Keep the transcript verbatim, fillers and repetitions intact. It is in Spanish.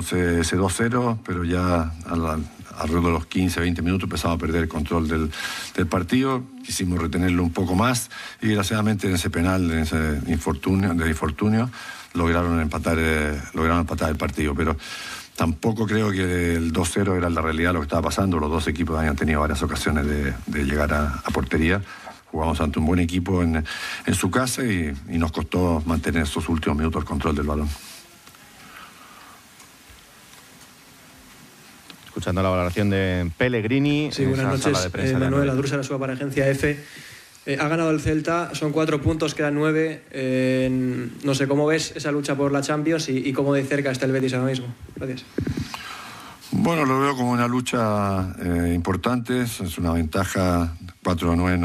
ese, ese dos cero, pero ya a la, alrededor de los quince, veinte minutos empezamos a perder el control del, del partido. Quisimos retenerlo un poco más y desgraciadamente en ese penal, en ese infortunio, de infortunio, lograron empatar, eh, lograron empatar el partido. Pero tampoco creo que el dos cero era la realidad lo que estaba pasando. Los dos equipos habían tenido varias ocasiones de, de llegar a, a portería. Jugamos ante un buen equipo en, en su casa y, y nos costó mantener esos últimos minutos el control del balón. Escuchando la valoración de Pellegrini. Sí, buenas noches. Eh, Manuel Adurza, la suba para Agencia F. Eh, ha ganado el Celta, son cuatro puntos, quedan nueve. Eh, no sé, ¿cómo ves esa lucha por la Champions y, y cómo de cerca está el Betis ahora mismo? Gracias. Bueno, lo veo como una lucha eh, importante, es una ventaja cuatro a nueve.